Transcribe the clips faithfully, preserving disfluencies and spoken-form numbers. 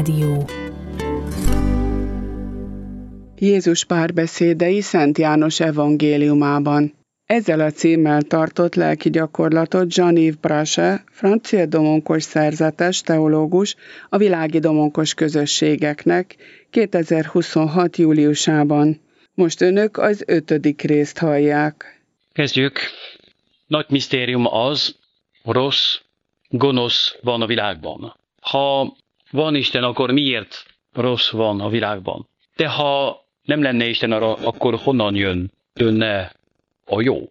Rádió. Jézus párbeszédei Szent János evangéliumában. Ezzel a címmel tartott lelki gyakorlatot Jean-Yves Brachet, francia domonkos szerzetes teológus a világi domonkos közösségeknek kétezer-huszonhat. júliusában. Most önök az ötödik részt hallják. Kezdjük. Nagy misztérium az, rossz, gonosz van a világban. Ha van Isten, akkor miért rossz van a világban? De ha nem lenne Isten, arra, akkor honnan jön önne a jó?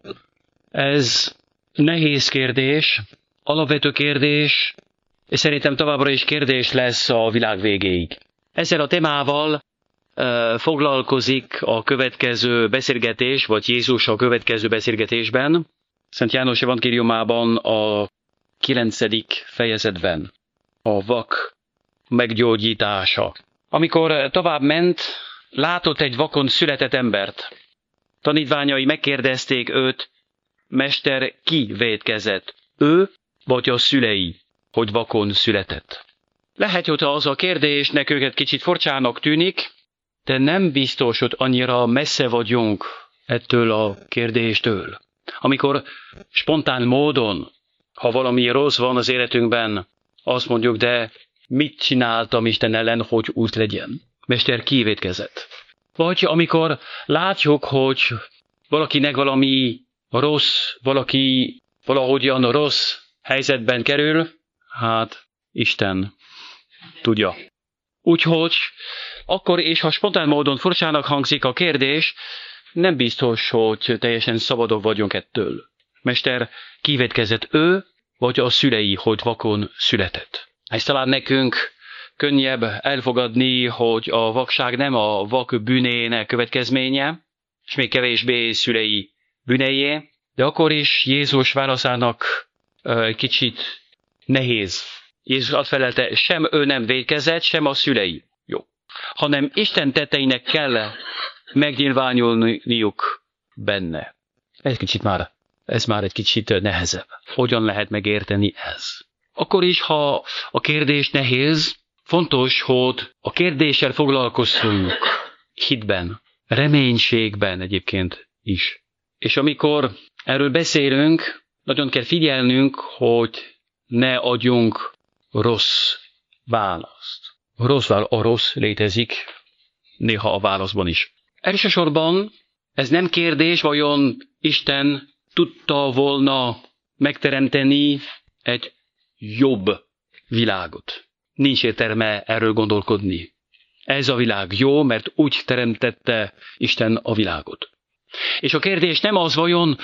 Ez nehéz kérdés, alapvető kérdés, és szerintem továbbra is kérdés lesz a világ végéig. Ezzel a témával uh, foglalkozik a következő beszélgetés, vagy Jézus a következő beszélgetésben, Szent János evangéliumában a kilencedik fejezetben, a vak meggyógyítása. Amikor tovább ment, látott egy vakon született embert. Tanítványai megkérdezték őt, Mester, ki vétkezett? Ő vagy a szülei, hogy vakon született? Lehet, hogy az a kérdés nekünk kicsit furcsának tűnik, de nem biztos, hogy annyira messze vagyunk ettől a kérdéstől. Amikor spontán módon, ha valami rossz van az életünkben, azt mondjuk, de mit csináltam Isten ellen, hogy úgy legyen? Mester, ki vétkezett? Vagy amikor látjuk, hogy valakinek valami rossz, valaki valahogyan rossz helyzetben kerül, hát Isten tudja. Úgyhogy akkor és ha spontán módon furcsának hangzik a kérdés, nem biztos, hogy teljesen szabadok vagyunk ettől. Mester, ki vétkezett, ő vagy a szülei, hogy vakon született? Ez talán nekünk könnyebb elfogadni, hogy a vakság nem a vak bűnének következménye, és még kevésbé szülei bűneié, de akkor is Jézus válaszának egy kicsit nehéz. Jézus azt felelte, sem ő nem vétkezett, sem a szülei. Jó. Hanem Isten tetteinek kell megnyilvánulniuk benne. Ez kicsit már, ez már egy kicsit nehezebb. Hogyan lehet megérteni ez? Akkor is, ha a kérdés nehéz, fontos, hogy a kérdéssel foglalkozzunk hitben, reménységben egyébként is. És amikor erről beszélünk, nagyon kell figyelnünk, hogy ne adjunk rossz választ. Rossz válasz, a rossz létezik, néha a válaszban is. Elsősorban ez nem kérdés, vajon Isten tudta volna megteremteni egy jobb világot. Nincs értelme erről gondolkodni. Ez a világ jó, mert úgy teremtette Isten a világot. És a kérdés nem az, vajon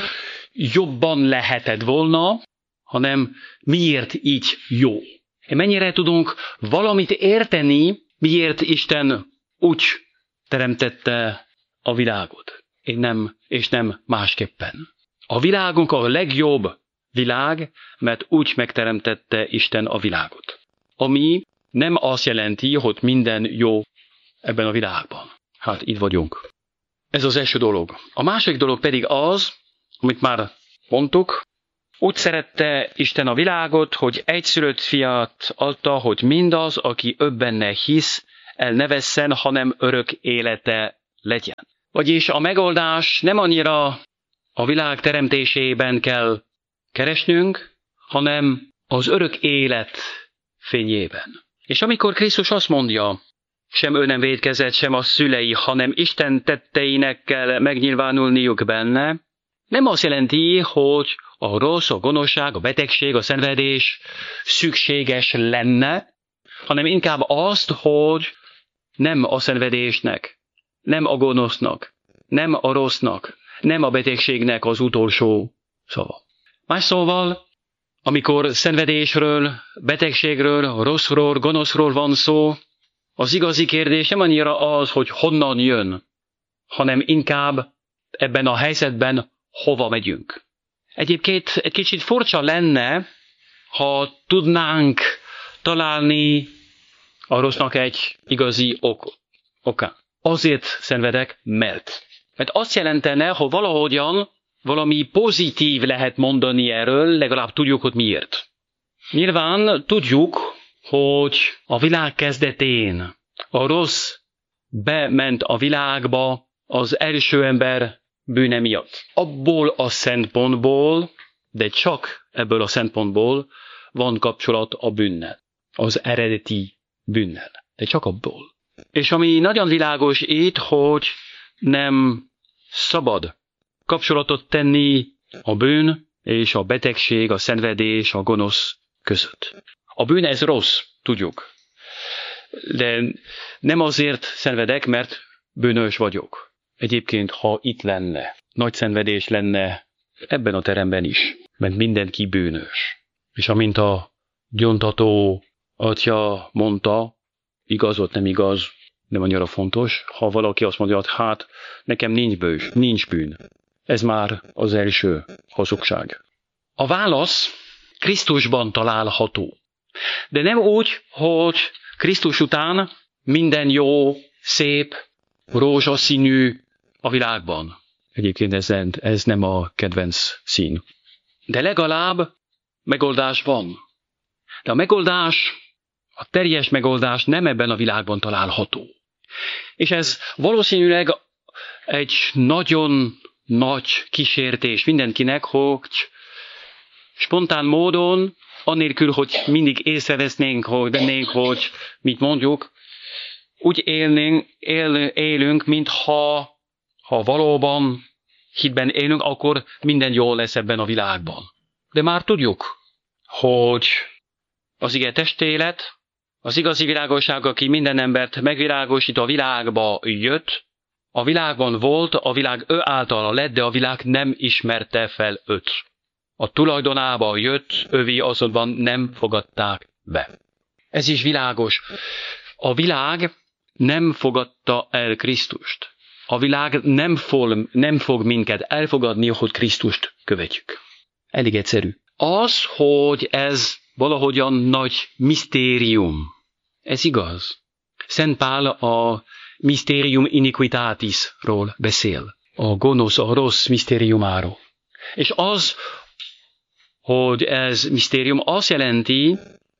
jobban lehetett volna, hanem miért így jó. Mennyire tudunk valamit érteni, miért Isten úgy teremtette a világot, és nem, és nem másképpen. A világunk a legjobb világ, mert úgy megteremtette Isten a világot. Ami nem azt jelenti, hogy minden jó ebben a világban. Hát itt vagyunk. Ez az első dolog. A másik dolog pedig az, amit már mondtuk, úgy szerette Isten a világot, hogy egyszülött fiat adta, hogy mindaz, aki ő benne hisz, el ne vesszen, hanem örök élete legyen. Vagyis a megoldás nem annyira a világ teremtésében kell keresnünk, hanem az örök élet fényében. És amikor Krisztus azt mondja, sem ő nem vétkezett, sem a szülei, hanem Isten tetteinek kell megnyilvánulniuk benne, nem azt jelenti, hogy a rossz, a gonoszság, a betegség, a szenvedés szükséges lenne, hanem inkább azt, hogy nem a szenvedésnek, nem a gonosznak, nem a rossznak, nem a betegségnek az utolsó szava. Más szóval, amikor szenvedésről, betegségről, rosszról, gonoszról van szó, az igazi kérdés nem annyira az, hogy honnan jön, hanem inkább ebben a helyzetben hova megyünk. Egyébként egy kicsit furcsa lenne, ha tudnánk találni a rossznak egy igazi ok, oka. Azért szenvedek, mert. Mert azt jelentene, hogy valahogyan valami pozitív lehet mondani erről, legalább tudjuk, hogy miért. Nyilván tudjuk, hogy a világ kezdetén a rossz bement a világba az első ember bűne miatt. Abból a szempontból, de csak ebből a szempontból van kapcsolat a bűnnel, az eredeti bűnnel, de csak abból. És ami nagyon világos itt, hogy nem szabad kapcsolatot tenni a bűn és a betegség, a szenvedés, a gonosz között. A bűn ez rossz, tudjuk. De nem azért szenvedek, mert bűnös vagyok. Egyébként, ha itt lenne, nagy szenvedés lenne ebben a teremben is, mert mindenki bűnös. És amint a gyóntató atya mondta, igaz volt, nem igaz, nem annyira fontos, ha valaki azt mondja, hogy hát nekem nincs bűn, nincs bűn. Ez már az első hazugság. A válasz Krisztusban található. De nem úgy, hogy Krisztus után minden jó, szép, rózsaszínű a világban. Egyébként ez, ez nem a kedvenc szín. De legalább megoldás van. De a megoldás, a teljes megoldás nem ebben a világban található. És ez valószínűleg egy nagyon nagy kísértés mindenkinek, hogy spontán módon, annélkül, hogy mindig észrevesznénk, hogy vennénk, hogy mit mondjuk, úgy élnénk, él, élünk, mintha ha valóban hitben élünk, akkor minden jól lesz ebben a világban. De már tudjuk, hogy az ige testélet, az igazi világosság, aki minden embert megvilágosít, a világba jött, a világban volt, a világ ő általa lett, de a világ nem ismerte fel őt. A tulajdonába jött, övé azonban nem fogadták be. Ez is világos. A világ nem fogadta el Krisztust. A világ nem fog, nem fog minket elfogadni, hogy Krisztust követjük. Elég egyszerű. Az, hogy ez valahogyan nagy misztérium. Ez igaz. Szent Pál a mysterium iniquitatisról beszél. A gonosz, a rossz misztériumáról. És az, hogy ez misztérium, azt jelenti,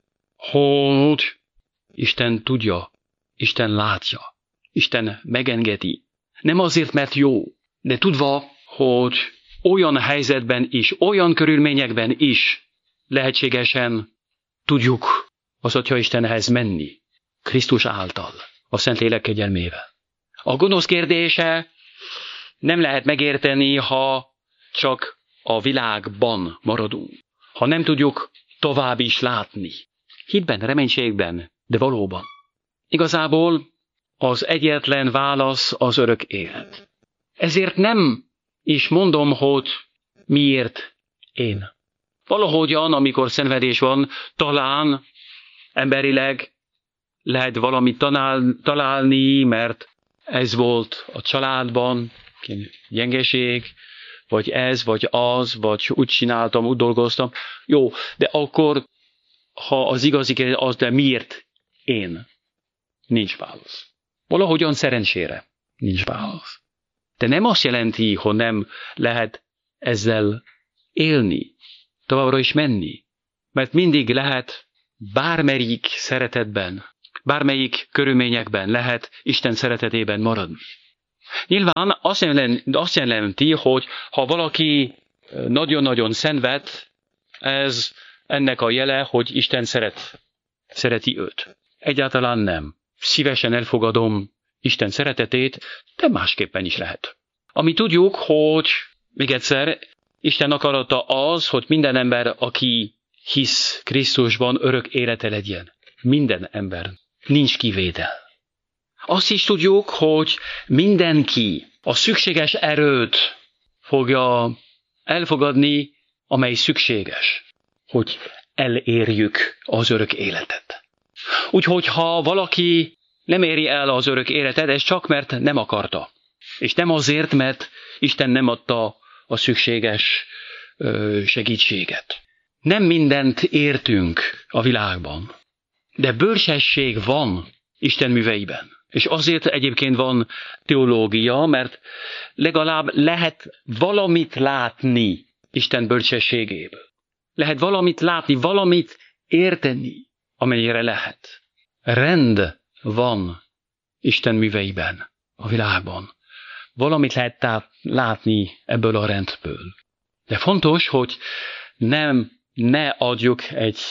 hogy Isten tudja, Isten látja, Isten megengedi. Nem azért, mert jó, de tudva, hogy olyan helyzetben is, olyan körülményekben is lehetségesen tudjuk az Atya Istenhez menni, Krisztus által, a Szentlélek kegyelmével. A gonosz kérdése nem lehet megérteni, ha csak a világban maradunk, ha nem tudjuk tovább is látni. Hitben, reménységben, de valóban. Igazából az egyetlen válasz az örök élet. Ezért nem is mondom, hogy miért én. Valahogyan, amikor szenvedés van, talán emberileg lehet valamit tanál, találni, mert ez volt a családban, gyengeség, vagy ez, vagy az, vagy úgy csináltam, úgy dolgoztam. Jó, de akkor, ha az igazi kérdés az, de miért én? Nincs válasz. Valahogyan szerencsére nincs válasz. De nem azt jelenti, hogy nem lehet ezzel élni, továbbra is menni. Mert mindig lehet bármelyik szeretetben, bármelyik körülményekben lehet Isten szeretetében maradni. Nyilván azt jelenti, azt jelenti, hogy ha valaki nagyon-nagyon szenved, ez ennek a jele, hogy Isten szeret, szereti őt. Egyáltalán nem. Szívesen elfogadom Isten szeretetét, de másképpen is lehet. Ami tudjuk, hogy még egyszer, Isten akarata az, hogy minden ember, aki hisz Krisztusban, örök élete legyen. Minden ember. Nincs kivétel. Azt is tudjuk, hogy mindenki a szükséges erőt fogja elfogadni, amely szükséges, hogy elérjük az örök életet. Úgyhogy ha valaki nem éri el az örök életet, ez csak mert nem akarta. És nem azért, mert Isten nem adta a szükséges ö, segítséget. Nem mindent értünk a világban, de bölcsesség van Isten műveiben. És azért egyébként van teológia, mert legalább lehet valamit látni Isten bölcsességéből. Lehet valamit látni, valamit érteni. amennyire lehet. Rend van Isten műveiben, a világban. Valamit lehet tá- látni ebből a rendből. De fontos, hogy nem, ne adjuk egy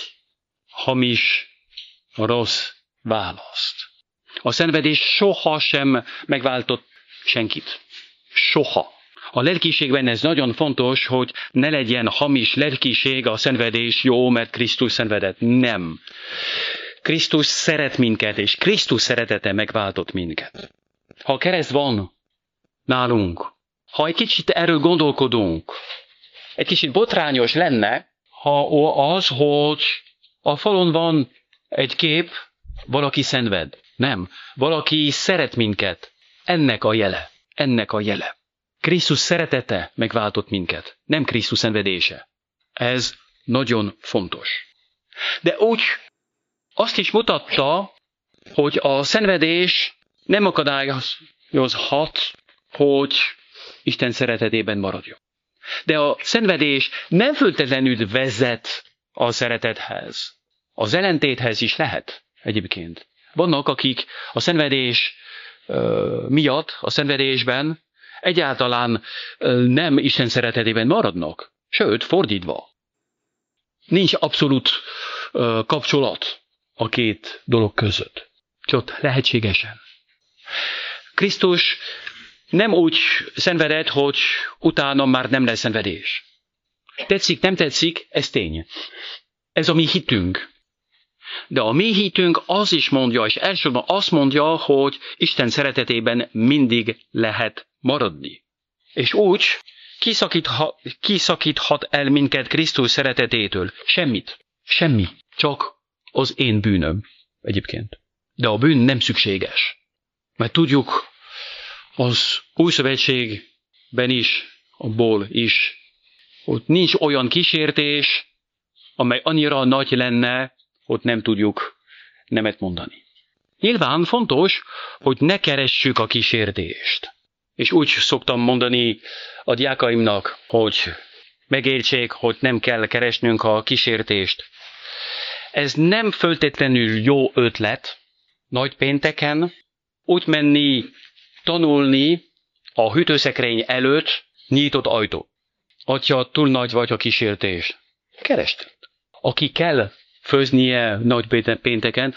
hamis, rossz választ. A szenvedés soha sem megváltott senkit. Soha. A lelkiségben ez nagyon fontos, hogy ne legyen hamis lelkiség, a szenvedés jó, mert Krisztus szenvedett. Nem. Krisztus szeret minket, és Krisztus szeretete megváltott minket. Ha kereszt van nálunk, ha egy kicsit erről gondolkodunk, egy kicsit botrányos lenne, ha az, hogy a falon van egy kép, valaki szenved. Nem. Valaki szeret minket. Ennek a jele. Ennek a jele. Krisztus szeretete megváltott minket, nem Krisztus szenvedése. Ez nagyon fontos. De úgy azt is mutatta, hogy a szenvedés nem akadályozhat, hogy Isten szeretetében maradjon. De a szenvedés nem feltétlenül vezet a szeretethez. Az ellentéthez is lehet egyébként. Vannak, akik a szenvedés uh, miatt, a szenvedésben egyáltalán nem Isten szeretetében maradnak. Sőt, fordítva. Nincs abszolút uh, kapcsolat a két dolog között. Csak lehetségesen. Krisztus nem úgy szenvedett, hogy utána már nem lesz szenvedés. Tetszik, nem tetszik, ez tény. Ez a mi hitünk. De a mi hitünk az is mondja, és elsősorban azt mondja, hogy Isten szeretetében mindig lehet maradni. És úgy kiszakíthat, kiszakíthat el minket Krisztus szeretetétől. Semmit. Semmi. Csak az én bűnöm egyébként. De a bűn nem szükséges. Mert tudjuk, az Új Szövetségben is, abból is, hogy nincs olyan kísértés, amely annyira nagy lenne, hogy nem tudjuk nemet mondani. Nyilván fontos, hogy ne keressük a kísértést. És úgy szoktam mondani a diákaimnak, hogy megértsék, hogy nem kell keresnünk a kísértést. Ez nem feltétlenül jó ötlet nagy pénteken úgy menni, tanulni a hűtőszekrény előtt nyitott ajtó. Atya, túl nagy vagy a kísértés. Keresd. Aki kell főznie nagy pénteken,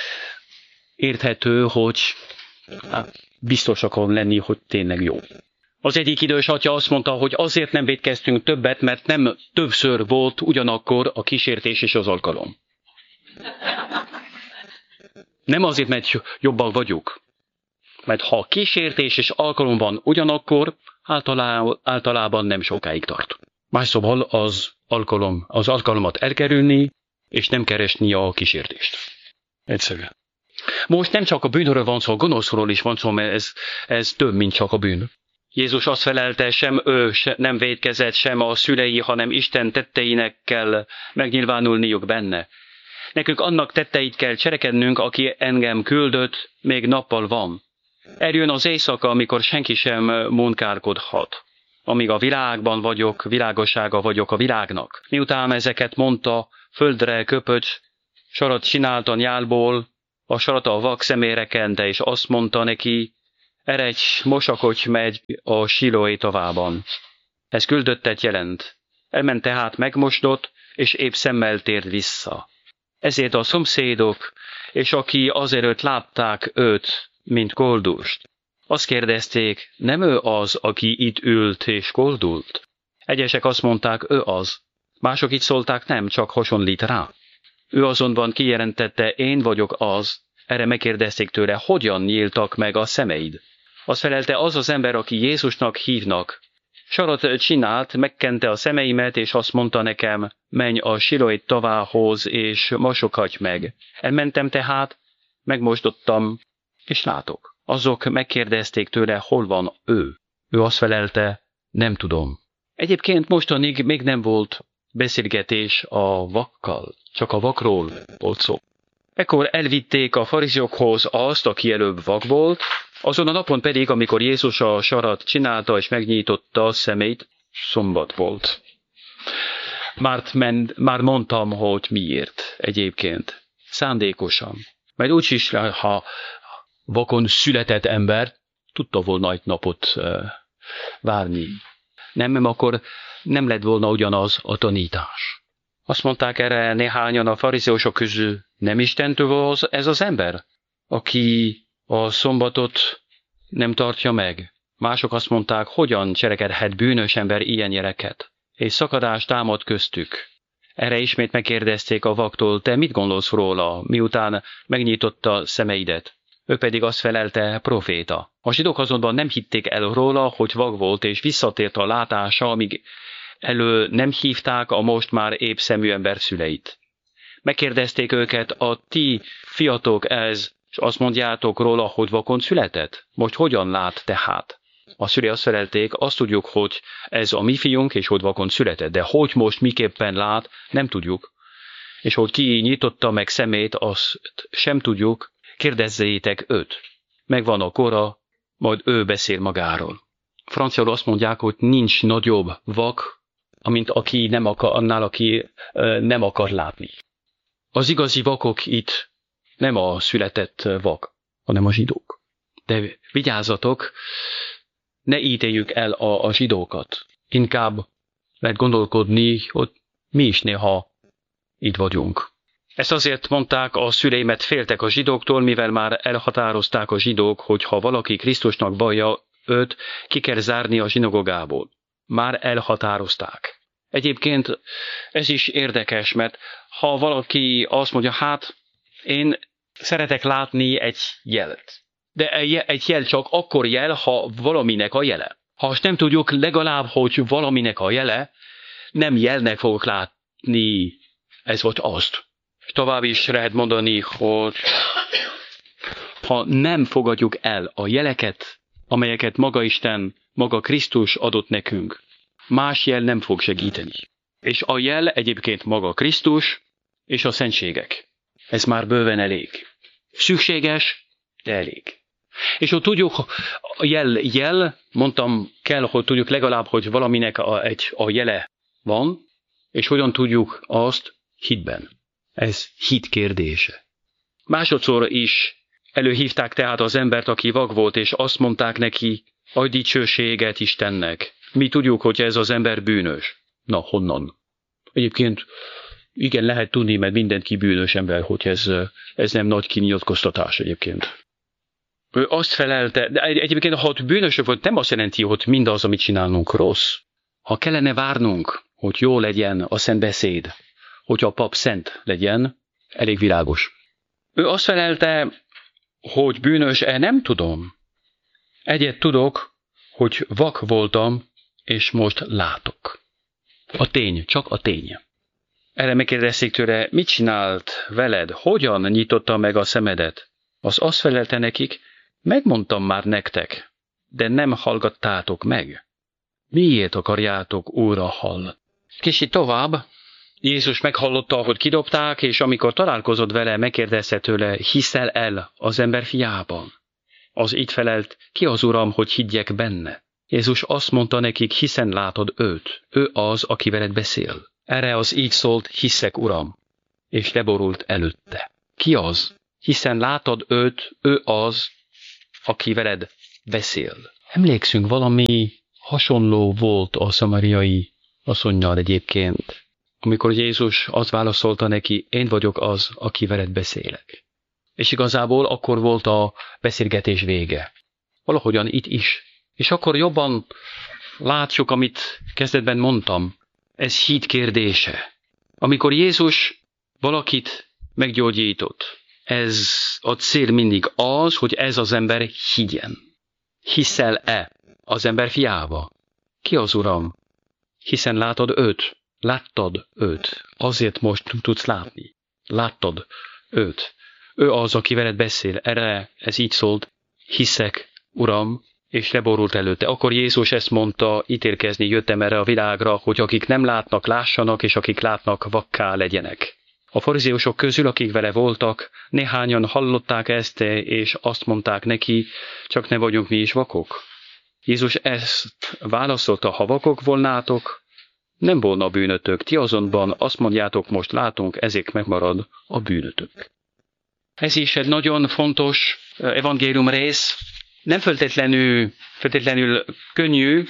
érthető, hogy hát, biztos akar lenni, hogy tényleg jó. Az egyik idős atya azt mondta, hogy azért nem vétkeztünk többet, mert nem többször volt ugyanakkor a kísértés és az alkalom. Nem azért, mert jobbak vagyunk. Mert ha kísértés és alkalom van ugyanakkor, általában, általában nem sokáig tart. Más szóval az, alkalom, az alkalmat elkerülni, és nem keresni a kísértést. Egyszerűen. Most nem csak a bűnről van szó, a gonoszról is van szó, mert ez, ez több, mint csak a bűn. Jézus azt felelte, sem ő se, nem vétkezett, sem a szülei, hanem Isten tetteinek kell megnyilvánulniuk benne. Nekünk annak tetteit kell cselekednünk, aki engem küldött, még nappal van. Eljön az éjszaka, amikor senki sem munkálkodhat. Amíg a világban vagyok, világossága vagyok a világnak. Miután ezeket mondta, földre köpött, sarat csinált a nyálból, a sarat a vak szemére kente, és azt mondta neki, eredj, mosakodj megy a Silói tavában. Ez küldöttet jelent. Elment tehát megmosdott, és épp szemmel tért vissza. Ezért a szomszédok, és aki azelőtt látták őt, mint koldust, azt kérdezték, nem ő az, aki itt ült és koldult? Egyesek azt mondták, ő az. Mások így szólták, nem, csak hasonlít rá. Ő azonban kijelentette, én vagyok az. Erre megkérdezték tőle, hogyan nyíltak meg a szemeid? Azt felelte, az az ember, aki Jézusnak hívnak. Sarat csinált, megkente a szemeimet, és azt mondta nekem, menj a Silói tavához, és mosoghadj meg. Elmentem tehát, megmosdottam, és látok. Azok megkérdezték tőle, hol van ő. Ő azt felelte, nem tudom. Egyébként mostanig még nem volt beszélgetés a vakkal, csak a vakról volt szó. Ekkor elvitték a farizeusokhoz azt, aki előbb vak volt, azon a napon pedig, amikor Jézus a sarat csinálta és megnyitotta a szemét, szombat volt. Már, men, már mondtam, hogy miért egyébként. szándékosan. Mert úgyis, ha vakon született ember, tudta volna egy napot uh, várni. Nem, nem, akkor nem lett volna ugyanaz a tanítás. Azt mondták erre néhányan a farizeusok közül, nem Istentől volt ez az ember, aki a szombatot nem tartja meg. Mások azt mondták, hogyan cselekedhet bűnös ember ilyen gyereket. És szakadás támad köztük. Erre ismét megkérdezték a vaktól, te mit gondolsz róla, miután megnyitotta szemeidet? Ő pedig azt felelte, proféta. A zsidók azonban nem hitték el róla, hogy vak volt, és visszatért a látása, amíg elő nem hívták a most már épp szemű ember szüleit. Megkérdezték őket, a ti fiatok ez, és azt mondjátok róla, hogy vakon született? Most hogyan lát tehát? A szülei azt felelték, azt tudjuk, hogy ez a mi fiunk, és hogy vakon született, de hogy most miképpen lát, nem tudjuk. És hogy ki nyitotta meg szemét, azt sem tudjuk, kérdezzétek őt. Megvan a kora, majd ő beszél magáról. Franciául azt mondják, hogy nincs nagyobb vak, amint aki nem akar, annál, aki uh, nem akar látni. Az igazi vakok itt nem a született vak, hanem a zsidók. De vigyázzatok, ne ítéljük el a, a zsidókat. Inkább lehet gondolkodni, hogy mi is néha itt vagyunk. Ezt azért mondták, a szüleim, mert féltek a zsidóktól, mivel már elhatározták a zsidók, hogy ha valaki Krisztusnak vallja, őt ki kell zárni a zsinagógából. Már elhatározták. Egyébként ez is érdekes, mert ha valaki azt mondja, hát én szeretek látni egy jelet. De egy jel csak akkor jel, ha valaminek a jele. Ha azt nem tudjuk legalább, hogy valaminek a jele, nem jelnek fogok látni ez vagy azt. Tovább is lehet mondani, hogy ha nem fogadjuk el a jeleket, amelyeket maga Isten, maga Krisztus adott nekünk, más jel nem fog segíteni. És a jel egyébként maga Krisztus és a szentségek. Ez már bőven elég. Szükséges, de elég. És hogy tudjuk, a jel, jel, mondtam, kell, hogy tudjuk legalább, hogy valaminek a, egy, a jele van, és hogyan tudjuk azt hitben. Ez hit kérdése. Másodszor is előhívták tehát az embert, aki vak volt, és azt mondták neki, adj dicsőséget Istennek. Mi tudjuk, hogy ez az ember bűnös. Na, honnan? Egyébként igen, lehet tudni, mert mindenki bűnös ember, hogy ez, ez nem nagy kinyilatkoztatás egyébként. Ő azt felelte, de egyébként, ha bűnösök volt, nem azt jelenti, hogy mindaz, amit csinálunk rossz. Ha kellene várnunk, hogy jó legyen a szent beszéd, hogy a pap szent legyen, elég világos. Ő azt felelte, hogy bűnös-e, nem tudom. Egyet tudok, hogy vak voltam, és most látok. A tény, csak a tény. Erre megkérdezték tőle, mit csinált veled, hogyan nyitotta meg a szemedet? Az azt felelte nekik, megmondtam már nektek, de nem hallgattátok meg. Miért akarjátok újra hall? Kicsit tovább, Jézus meghallotta, hogy kidobták, és amikor találkozott vele, megkérdezte tőle, hiszel el az ember fiában? Az így felelt, ki az Uram, hogy higgyek benne? Jézus azt mondta nekik, hiszen látod őt, ő az, aki veled beszél. Erre az így szólt, hiszek, Uram, és leborult előtte. Ki az? Hiszen látod őt, ő az, aki veled beszél. Emlékszünk, valami hasonló volt a szamariai asszonnyal egyébként, amikor Jézus azt válaszolta neki, én vagyok az, aki veled beszélek. És igazából akkor volt a beszélgetés vége. Valahogyan itt is. És akkor jobban látjuk, amit kezdetben mondtam. Ez hit kérdése. Amikor Jézus valakit meggyógyított, ez a cél mindig az, hogy ez az ember higgyen. Hiszel-e az ember fiába? Ki az Uram? Hiszen látod őt. Láttad őt. Azért most tudsz látni. Láttad őt. Ő az, aki veled beszél. Erre ez így szólt. Hiszek, Uram, és leborult előtte. Akkor Jézus ezt mondta, ítélkezni jöttem erre a világra, hogy akik nem látnak, lássanak, és akik látnak, vakká legyenek. A farizeusok közül, akik vele voltak, néhányan hallották ezt, és azt mondták neki, csak ne vagyunk mi is vakok. Jézus ezt válaszolta, ha vakok volnátok, nem volna bűnötök, ti azonban azt mondjátok, most látunk, ezért megmarad a bűnötök. Ez is egy nagyon fontos evangélium rész. Nem feltétlenül, feltétlenül könnyű,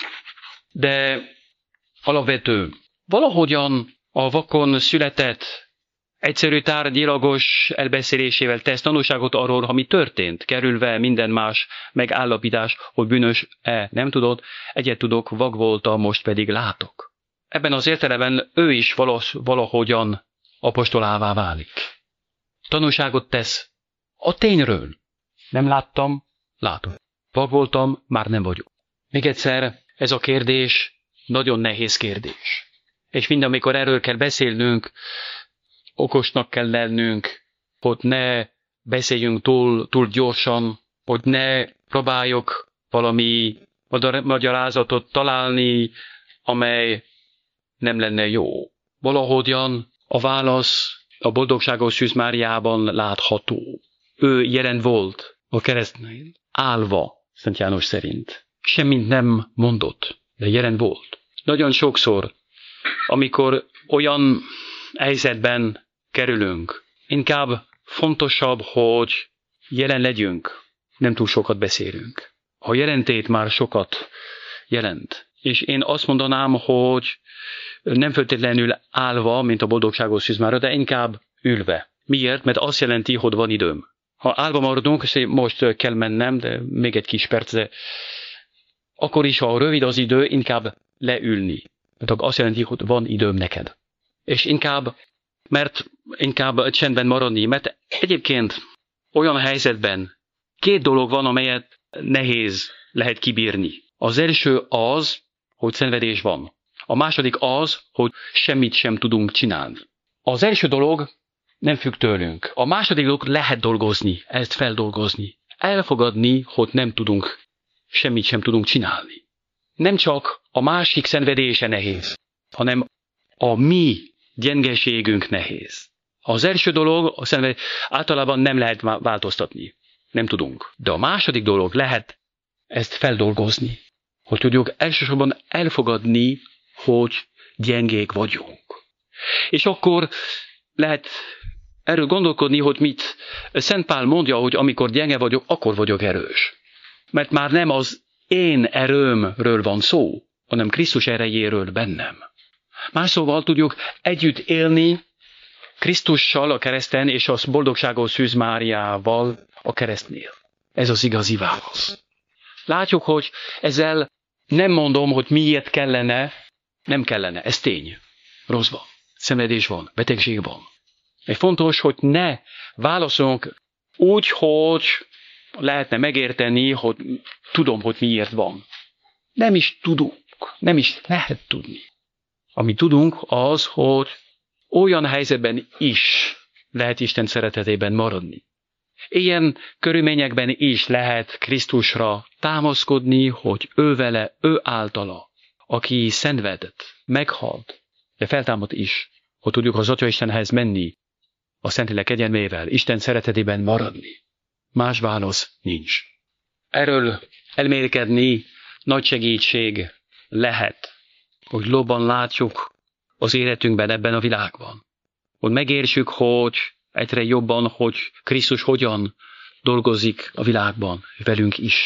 de alapvető. Valahogyan a vakon született, egyszerű tárgyilagos elbeszélésével tesz tanúságot arról, ami történt, kerülve minden más megállapítás, hogy bűnös-e nem tudod, egyet tudok, vak voltam, most pedig látok. Ebben az értelemben ő is valahogyan apostolává válik. Tanúságot tesz a tényről. Nem láttam, látom. Vak voltam, már nem vagyok. Még egyszer, ez a kérdés nagyon nehéz kérdés. És mind amikor erről kell beszélnünk, okosnak kell lennünk, hogy ne beszéljünk túl, túl gyorsan, hogy ne próbáljuk valami magyarázatot találni, amely nem lenne jó. Valahogyan a válasz a boldogságos Szűz Máriában látható. Ő jelen volt a keresztnél, állva, Szent János szerint. Semmit nem mondott, de jelen volt. Nagyon sokszor, amikor olyan helyzetben kerülünk, inkább fontosabb, hogy jelen legyünk, nem túl sokat beszélünk. A jelentét már sokat jelent. És én azt mondanám, hogy nem feltétlenül állva, mint a boldogságos Szűz Mária, de inkább ülve. Miért? Mert azt jelenti, hogy van időm. Ha állva maradunk, és most kell mennem, de még egy kis perc, de akkor is, ha rövid az idő, inkább leülni. Mert azt jelenti, hogy van időm neked. És inkább, mert inkább csendben maradni, mert egyébként olyan helyzetben két dolog van, amelyet nehéz lehet kibírni. Az első az, hogy szenvedés van. A második az, hogy semmit sem tudunk csinálni. Az első dolog nem függ tőlünk. A második dolog lehet dolgozni, ezt feldolgozni. Elfogadni, hogy nem tudunk, semmit sem tudunk csinálni. Nem csak a másik szenvedése nehéz, hanem a mi gyengeségünk nehéz. Az első dolog, a szenvedés általában nem lehet változtatni. Nem tudunk. De a második dolog lehet ezt feldolgozni. Hogy tudjuk elsősorban elfogadni, hogy gyengék vagyunk. És akkor lehet erről gondolkodni, hogy mit Szent Pál mondja, hogy amikor gyenge vagyok, akkor vagyok erős. Mert már nem az én erőmről van szó, hanem Krisztus erejéről bennem. Más szóval tudjuk együtt élni Krisztussal a kereszten, és az boldogságos Szűz Máriával a keresztnél. Ez az igazi válasz. Látjuk, hogy ezzel nem mondom, hogy miért kellene, nem kellene, ez tény. Rossz van, szenvedés van, betegség van. És fontos, hogy ne válaszolunk úgy, hogy lehetne megérteni, hogy tudom, hogy miért van. Nem is tudunk, nem is lehet tudni. Amit tudunk az, hogy olyan helyzetben is lehet Isten szeretetében maradni. Ilyen körülményekben is lehet Krisztusra támaszkodni, hogy ő vele, ő általa, aki szenvedett, meghalt, de feltámadt is, hogy tudjuk az Atya Istenhez menni, a Szentlélek kegyelmével, Isten szeretetében maradni. Más válasz nincs. Erről elmélkedni nagy segítség lehet, hogy lobban látjuk az életünkben ebben a világban. Hogy megértsük, hogy egyre jobban, hogy Krisztus hogyan dolgozik a világban, velünk is.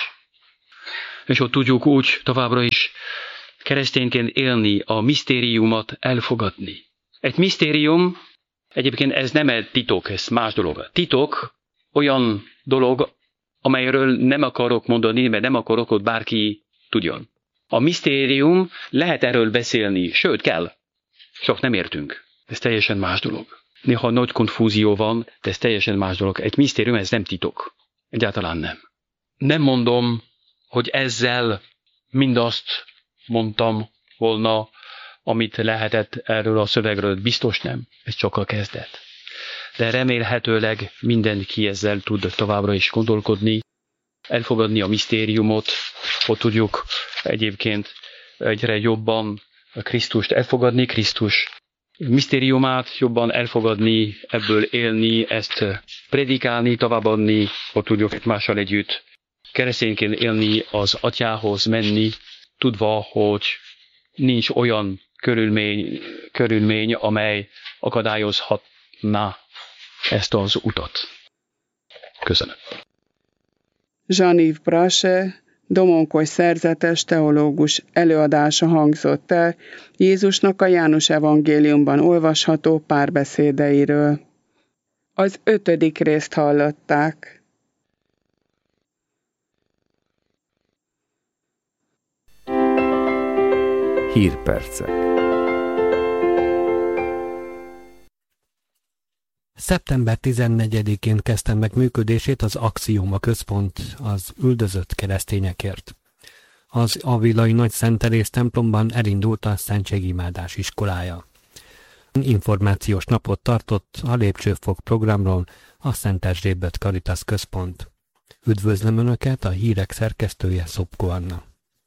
És hogy tudjuk úgy továbbra is keresztényként élni, a misztériumot elfogadni. Egy misztérium, egyébként ez nem egy titok, ez más dolog. Titok olyan dolog, amelyről nem akarok mondani, mert nem akarok, hogy bárki tudjon. A misztérium lehet erről beszélni, sőt kell, csak nem értünk. Ez teljesen más dolog. Néha nagy konfúzió van, de ez teljesen más dolog. Egy misztérium, ez nem titok. Egyáltalán nem. Nem mondom, hogy ezzel mindazt mondtam volna, amit lehetett erről a szövegről. Biztos nem. Ez csak a kezdet. De remélhetőleg mindenki ezzel tud továbbra is gondolkodni, elfogadni a misztériumot, hogy tudjuk egyébként egyre jobban Krisztust elfogadni, Krisztus misztériumát jobban elfogadni, ebből élni, ezt predikálni, továbbadni, hogy tudjuk egymással együtt keresztényként élni, az Atyához menni, tudva, hogy nincs olyan körülmény, körülmény amely akadályozhatná ezt az utat. Köszönöm. Jean-Yves Brachet, Domonkos szerzetes teológus előadása hangzott el Jézusnak a János evangéliumban olvasható párbeszédeiről. Az ötödik részt hallották. Hírpercek. szeptember tizennegyedikén kezdte meg működését az Axioma Központ az üldözött keresztényekért. Az Avilai Nagy Szent Teréz templomban elindult a szentségimádás iskolája. Információs napot tartott a Lépcsőfok programról a Szent Erzsébet Caritas Központ. Üdvözlöm Önöket, a hírek szerkesztője Szopko Anna.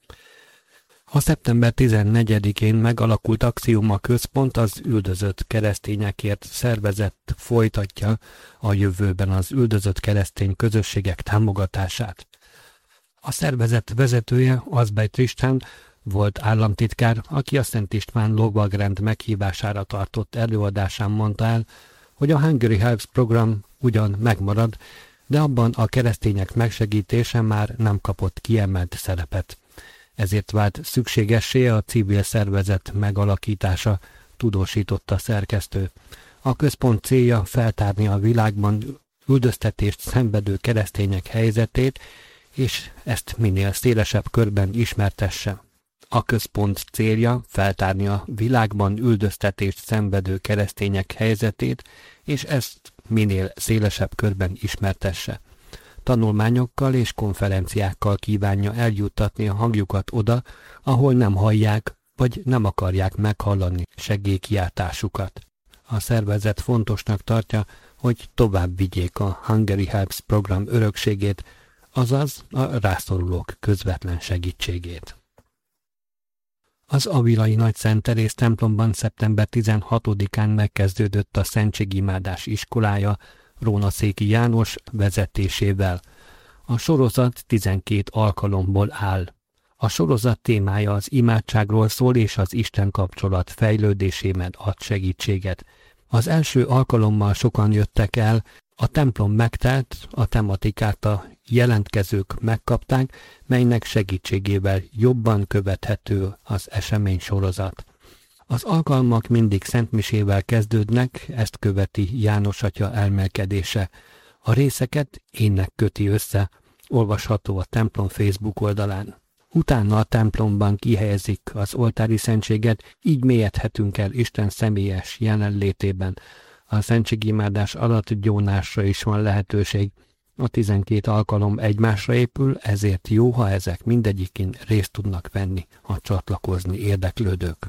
A szeptember tizennegyedikén megalakult Axioma Központ az üldözött keresztényekért szervezet folytatja a jövőben az üldözött keresztény közösségek támogatását. A szervezet vezetője, Azbej István volt államtitkár, aki a Szent István lovagrend meghívására tartott előadásán mondta el, hogy a Hungary Helps program ugyan megmarad, de abban a keresztények megsegítése már nem kapott kiemelt szerepet. Ezért vált szükségessé a civil szervezet megalakítása, tudósította a szerkesztő. A központ célja feltárni a világban üldöztetést szenvedő keresztények helyzetét, és ezt minél szélesebb körben ismertesse. A központ célja feltárni a világban üldöztetést szenvedő keresztények helyzetét, és ezt minél szélesebb körben ismertesse. Tanulmányokkal és konferenciákkal kívánja eljuttatni a hangjukat oda, ahol nem hallják, vagy nem akarják meghallani segélykiáltásukat. A szervezet fontosnak tartja, hogy tovább vigyék a Hungary Helps program örökségét, azaz a rászorulók közvetlen segítségét. Az Avilai Nagy Szent Teréz templomban szeptember tizenhatodikán megkezdődött a szentségimádás iskolája Rónaszéki János vezetésével. A sorozat tizenkét alkalomból áll. A sorozat témája az imádságról szól és az Isten kapcsolat fejlődésében ad segítséget. Az első alkalommal sokan jöttek el, a templom megtelt, a tematikát a jelentkezők megkapták, melynek segítségével jobban követhető az esemény sorozat. Az alkalmak mindig szentmisével kezdődnek, ezt követi János Atya elmelkedése. A részeket énnek köti össze, olvasható a templom Facebook oldalán. Utána a templomban kihelyezik az oltári szentséget, így mélyedhetünk el Isten személyes jelenlétében. A szentségimádás alatt gyónásra is van lehetőség. A tizenkét alkalom egymásra épül, ezért jó, ha ezek mindegyikén részt tudnak venni a csatlakozni érdeklődők.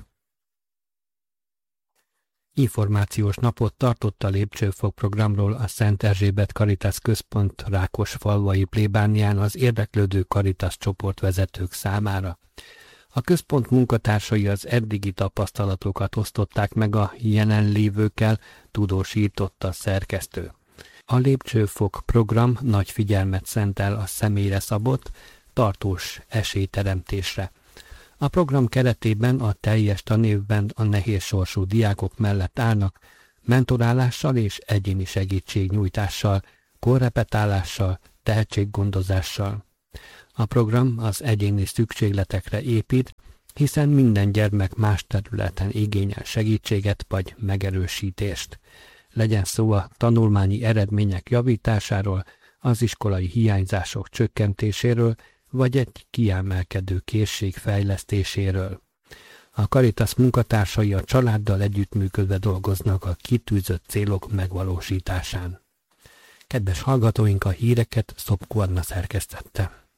Információs napot tartott a Lépcsőfok programról a Szent Erzsébet Caritas Központ Rákosfalvai plébánián az érdeklődő Caritas csoportvezetők számára. A központ munkatársai az eddigi tapasztalatokat osztották meg a jelenlévőkkel, tudósította a szerkesztő. A Lépcsőfok program nagy figyelmet szentel a személyre szabott, tartós esélyteremtésre. A program keretében a teljes tanévben a nehéz sorsú diákok mellett állnak, mentorálással és egyéni segítségnyújtással, korrepetálással, tehetséggondozással. A program az egyéni szükségletekre épít, hiszen minden gyermek más területen igényel segítséget vagy megerősítést. Legyen szó a tanulmányi eredmények javításáról, az iskolai hiányzások csökkentéséről, vagy egy kiemelkedő készség fejlesztéséről. A Caritas munkatársai a családdal együttműködve dolgoznak a kitűzött célok megvalósításán. Kedves hallgatóink, a híreket Szopko Anna szerkesztette.